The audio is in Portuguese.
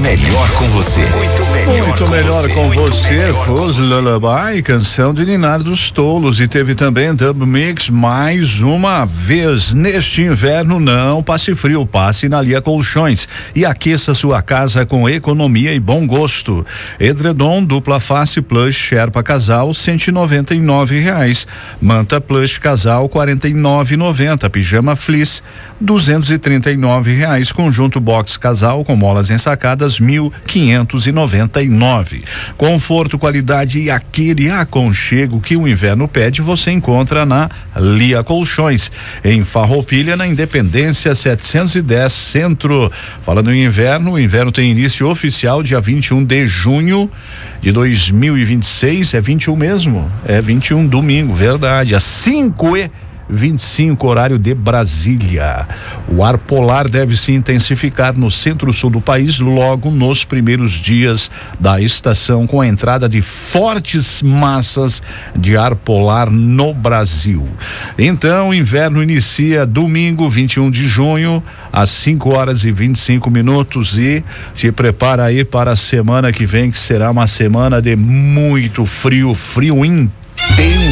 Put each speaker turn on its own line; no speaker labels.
melhor com você.
Muito melhor com você. Foz Lullaby, canção de Ninar dos Tolos. E teve também Dub Mix mais uma vez. Neste inverno, não passe frio, passe na Lia Colchões e aqueça sua casa com economia e bom gosto. Edredom dupla face plush Sherpa casal R$199. Manta plush casal R$49,90. Pijama fleece R$239. Conjunto box casal com molas ensacadas R$1.599. Conforto, qualidade e aquele aconchego que o inverno pede, você encontra na Lia Colchões, em Farroupilha, na Independência 710 Centro. Falando em inverno, o inverno tem início oficial dia 21 de junho de 2026. É 21 mesmo? É 21, domingo, verdade. Às 5h25, horário de Brasília. O ar polar deve se intensificar no centro-sul do país logo nos primeiros dias da estação, com a entrada de fortes massas de ar polar no Brasil. Então, o inverno inicia domingo, 21 de junho, às 5h25, e se prepara aí para a semana que vem, que será uma semana de muito frio, frio intenso.